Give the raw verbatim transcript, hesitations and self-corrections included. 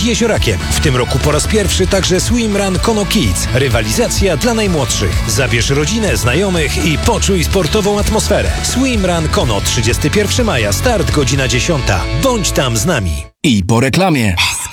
nad Jeziorakiem. W tym roku po raz pierwszy także Swimrun Kono Kids. Rywalizacja dla najmłodszych. Zabierz rodzinę, znajomych i poczuj sportową atmosferę. Swimrun Kono, trzydziestego pierwszego maja, start godzina dziesiąta. Bądź tam z nami. I po reklamie.